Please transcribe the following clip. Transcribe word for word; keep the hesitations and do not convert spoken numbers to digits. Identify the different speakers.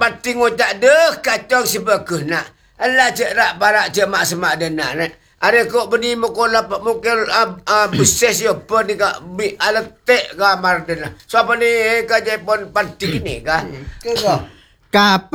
Speaker 1: penting tak ada kacau si bagus nak. Allah cek rak barak cek mak semak dia nak. Ada kok beni mukul lapak mukul beses yo apa ni kak bi alatek gambar dia. So apa ni ka jepon penting ni ka.
Speaker 2: Ke kau?
Speaker 3: Kapan